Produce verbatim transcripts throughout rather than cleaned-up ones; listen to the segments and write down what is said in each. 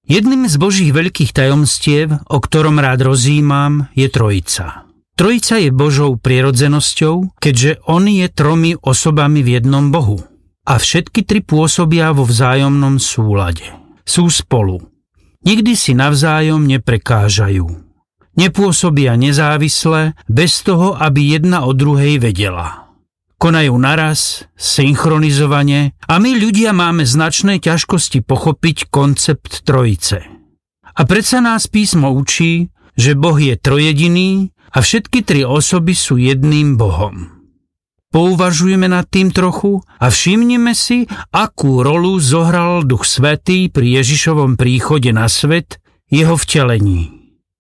Jedným z Božích veľkých tajomstiev, o ktorom rád rozjímam, je Trojica. Trojica je Božou prirodzenosťou, keďže On je tromi osobami v jednom Bohu. A všetky tri pôsobia vo vzájomnom súlade. Sú spolu. Nikdy si navzájom neprekážajú. Nepôsobia nezávisle, bez toho, aby jedna o druhej vedela. Konajú naraz, synchronizovane a my ľudia máme značné ťažkosti pochopiť koncept Trojice. A predsa nás písmo učí, že Boh je trojediný a všetky tri osoby sú jedným Bohom. Pouvažujeme nad tým trochu a všimnime si, akú rolu zohral Duch Svätý pri Ježišovom príchode na svet, jeho vtelení.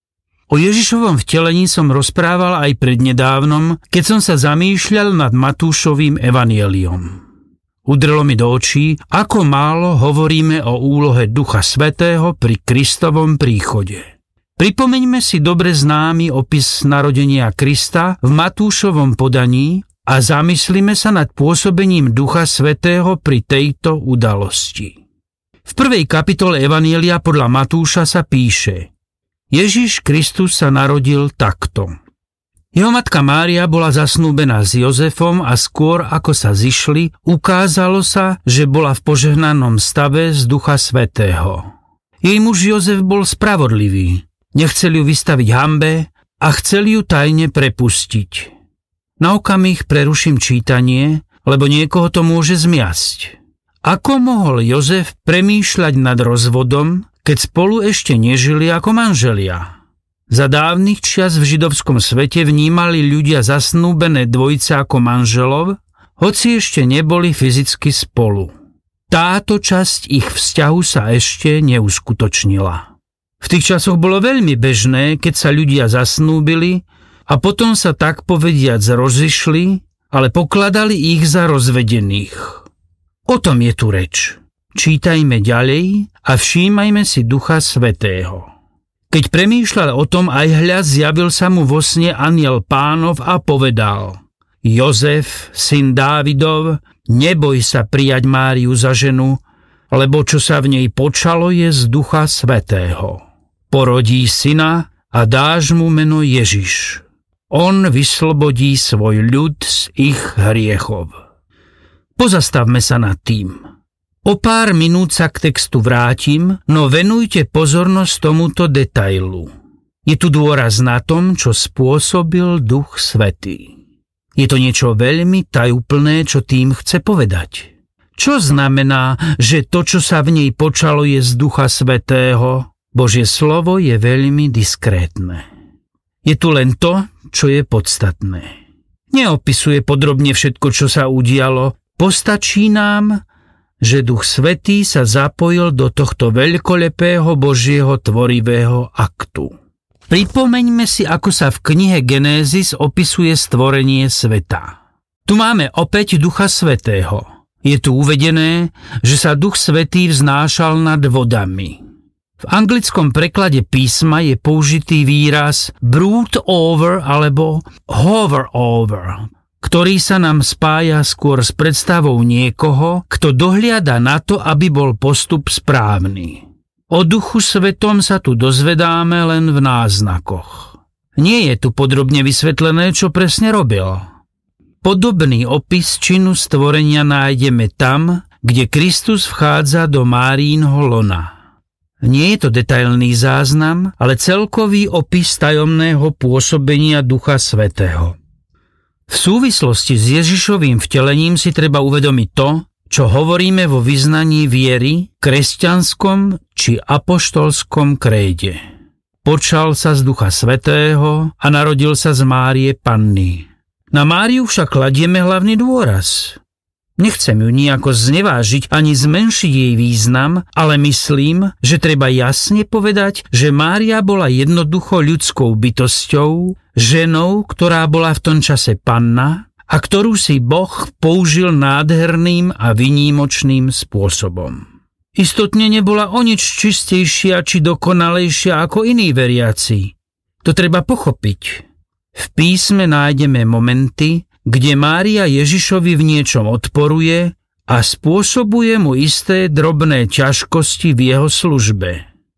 O Ježišovom vtelení som rozprával aj prednedávnom, keď som sa zamýšľal nad Matúšovým evanjeliom. Udrelo mi do očí, ako málo hovoríme o úlohe Ducha Svätého pri Kristovom príchode. Pripomeňme si dobre známy opis narodenia Krista v Matúšovom podaní a zamyslíme sa nad pôsobením Ducha Svätého pri tejto udalosti. V prvej kapitole evanjelia podľa Matúša sa píše: Ježiš Kristus sa narodil takto. Jeho matka Mária bola zasnúbená s Jozefom a skôr ako sa zišli, ukázalo sa, že bola v požehnanom stave z Ducha Svätého. Jej muž Jozef bol spravodlivý, nechcel ju vystaviť hanbe a chcel ju tajne prepustiť. Na okamih preruším čítanie, lebo niekoho to môže zmiasť. Ako mohol Jozef premýšľať nad rozvodom, keď spolu ešte nežili ako manželia? Za dávnych čias v židovskom svete vnímali ľudia zasnúbené dvojice ako manželov, hoci ešte neboli fyzicky spolu. Táto časť ich vzťahu sa ešte neuskutočnila. V tých časoch bolo veľmi bežné, keď sa ľudia zasnúbili a potom sa tak povediac rozišli, ale pokladali ich za rozvedených. O tom je tu reč. Čítajme ďalej a všímajme si Ducha Svätého. Keď premýšľal o tom, aj hľa zjavil sa mu vo sne anjel Pánov a povedal: Jozef, syn Dávidov, neboj sa prijať Máriu za ženu, lebo čo sa v nej počalo je z Ducha Svätého. Porodí syna a dáš mu meno Ježiš. On vyslobodí svoj ľud z ich hriechov. Pozastavme sa nad tým. O pár minút sa k textu vrátim, no venujte pozornosť tomuto detailu. Je tu dôraz na tom, čo spôsobil Duch Svätý. Je to niečo veľmi tajúplné, čo tým chce povedať. Čo znamená, že to, čo sa v nej počalo, je z Ducha Svätého? Božie slovo je veľmi diskrétne. Je tu len to, čo je podstatné. Neopisuje podrobne všetko, čo sa udialo, postačí nám, že Duch Svätý sa zapojil do tohto veľkolepého Božieho tvorivého aktu. Pripomeňme si, ako sa v knihe Genézis opisuje stvorenie sveta. Tu máme opäť Ducha Svätého. Je tu uvedené, že sa Duch Svätý vznášal nad vodami. V anglickom preklade písma je použitý výraz brood over alebo hover over, ktorý sa nám spája skôr s predstavou niekoho, kto dohliada na to, aby bol postup správny. O Duchu Svätom sa tu dozvedáme len v náznakoch. Nie je tu podrobne vysvetlené, čo presne robil. Podobný opis činu stvorenia nájdeme tam, kde Kristus vchádza do Márínho lona. Nie je to detailný záznam, ale celkový opis tajomného pôsobenia Ducha Svätého. V súvislosti s Ježišovým vtelením si treba uvedomiť to, čo hovoríme vo vyznaní viery, kresťanskom či apoštolskom kréde. Počal sa z Ducha Svätého a narodil sa z Márie Panny. Na Máriu však kladieme hlavný dôraz. Nechcem ju nejako znevážiť ani zmenšiť jej význam, ale myslím, že treba jasne povedať, že Mária bola jednoducho ľudskou bytosťou, ženou, ktorá bola v tom čase panna a ktorú si Boh použil nádherným a výnimočným spôsobom. Istotne nebola o nič čistejšia či dokonalejšia ako iní veriaci. To treba pochopiť. V písme nájdeme momenty, kde Mária Ježišovi v niečom odporuje a spôsobuje mu isté drobné ťažkosti v jeho službe.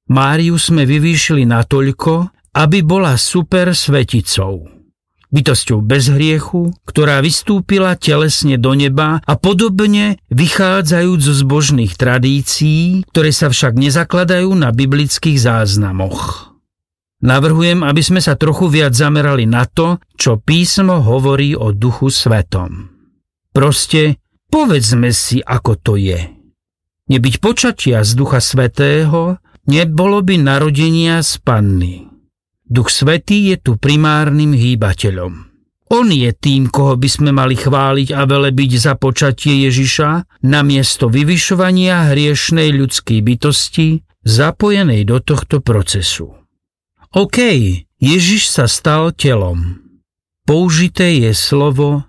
Máriu sme vyvýšili natoľko, aby bola super sveticou. Bytosťou bez hriechu, ktorá vystúpila telesne do neba a podobne vychádzajúc zo zbožných tradícií, ktoré sa však nezakladajú na biblických záznamoch. Navrhujem, aby sme sa trochu viac zamerali na to, čo písmo hovorí o Duchu Svetom. Proste povedzme si, ako to je. Nebyť počatia z Ducha Svätého, nebolo by narodenia z Panny. Duch Svätý je tu primárnym hýbateľom. On je tým, koho by sme mali chváliť a velebiť za počatie Ježiša, namiesto vyvyšovania hriešnej ľudskej bytosti, zapojenej do tohto procesu. OK, Ježiš sa stal telom. Použité je slovo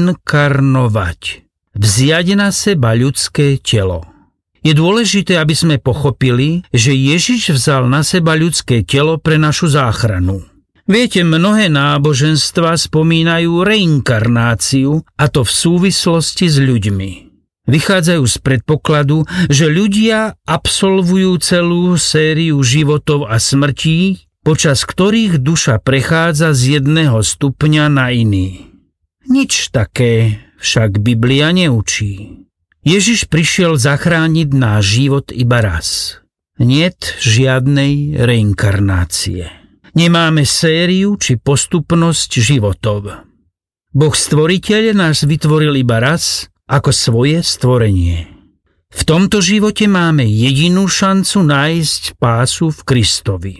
inkarnovať, vziať na seba ľudské telo. Je dôležité, aby sme pochopili, že Ježiš vzal na seba ľudské telo pre našu záchranu. Viete, mnohé náboženstva spomínajú reinkarnáciu, a to v súvislosti s ľuďmi. Vychádzajú z predpokladu, že ľudia absolvujú celú sériu životov a smrtí, počas ktorých duša prechádza z jedného stupňa na iný. Nič také však Biblia neučí. Ježiš prišiel zachrániť náš život iba raz. Niet žiadnej reinkarnácie. Nemáme sériu či postupnosť životov. Boh stvoriteľ nás vytvoril iba raz ako svoje stvorenie. V tomto živote máme jedinú šancu nájsť pásu v Kristovi.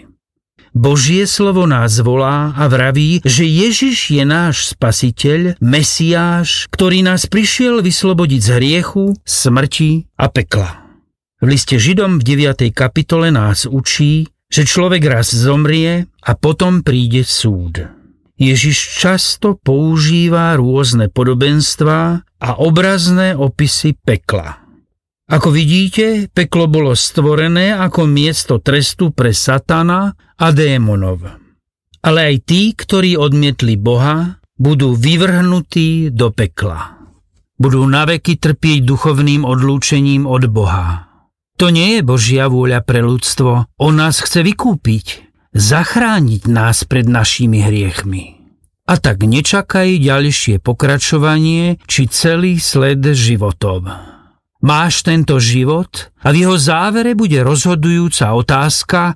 Božie slovo nás volá a vraví, že Ježiš je náš spasiteľ, Mesiáš, ktorý nás prišiel vyslobodiť z hriechu, smrti a pekla. V liste Židom v deviatej kapitole nás učí, že človek raz zomrie a potom príde súd. Ježiš často používa rôzne podobenstvá a obrazné opisy pekla. Ako vidíte, peklo bolo stvorené ako miesto trestu pre Satana a démonov. Ale aj tí, ktorí odmietli Boha, budú vyvrhnutí do pekla. Budú naveky trpieť duchovným odlúčením od Boha. To nie je Božia vôľa pre ľudstvo. On nás chce vykúpiť, zachrániť nás pred našimi hriechmi. A tak nečakaj ďalšie pokračovanie či celý sled životov. Máš tento život a v jeho závere bude rozhodujúca otázka: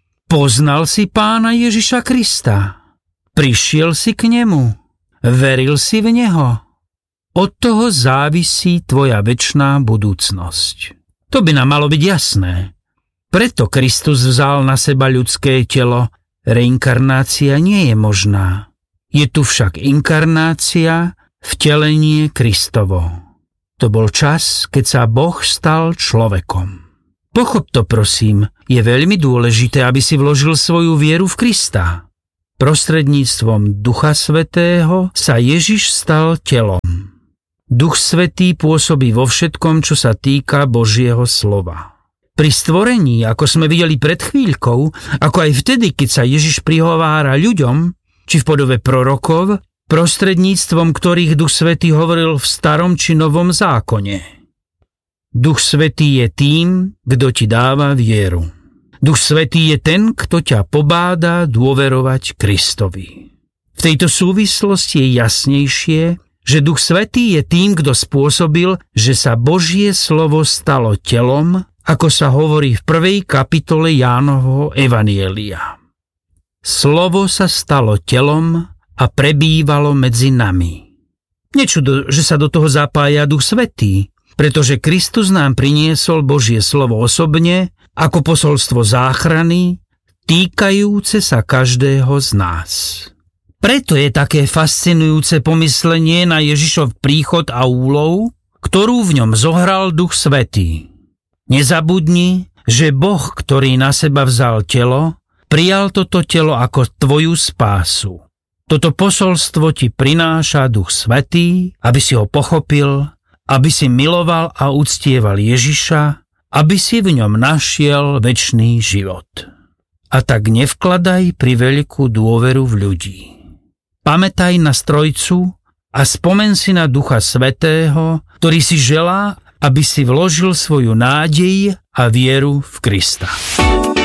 poznal si Pána Ježiša Krista? Prišiel si k nemu? Veril si v neho? Od toho závisí tvoja večná budúcnosť. To by nám malo byť jasné. Preto Kristus vzal na seba ľudské telo. Reinkarnácia nie je možná. Je tu však inkarnácia, vtelenie Kristovo. To bol čas, keď sa Boh stal človekom. Pochop to, prosím, je veľmi dôležité, aby si vložil svoju vieru v Krista. Prostredníctvom Ducha Svätého sa Ježiš stal telom. Duch Svätý pôsobí vo všetkom, čo sa týka Božieho slova. Pri stvorení, ako sme videli pred chvíľkou, ako aj vtedy, keď sa Ježiš prihovára ľuďom, či v podobe prorokov, prostredníctvom ktorých Duch Svätý hovoril v starom či novom zákone. Duch Svätý je tým, kto ti dáva vieru. Duch Svätý je ten, kto ťa pobáda dôverovať Kristovi. V tejto súvislosti je jasnejšie, že Duch Svätý je tým, kto spôsobil, že sa Božie slovo stalo telom, ako sa hovorí v prvej kapitole Jánovho evanjelia. Slovo sa stalo telom a prebývalo medzi nami. Nečudo, že sa do toho zapája Duch Svätý, pretože Kristus nám priniesol Božie slovo osobne ako posolstvo záchrany, týkajúce sa každého z nás. Preto je také fascinujúce pomyslenie na Ježišov príchod a úlohu, ktorú v ňom zohral Duch Svätý. Nezabudni, že Boh, ktorý na seba vzal telo, prijal toto telo ako tvoju spásu. Toto posolstvo ti prináša Duch Svätý, aby si ho pochopil, aby si miloval a uctieval Ježiša, aby si v ňom našiel večný život. A tak nevkladaj priveľkú dôveru v ľudí. Pamätaj na Trojcu a spomen si na Ducha Svätého, ktorý si želá, aby si vložil svoju nádej a vieru v Krista.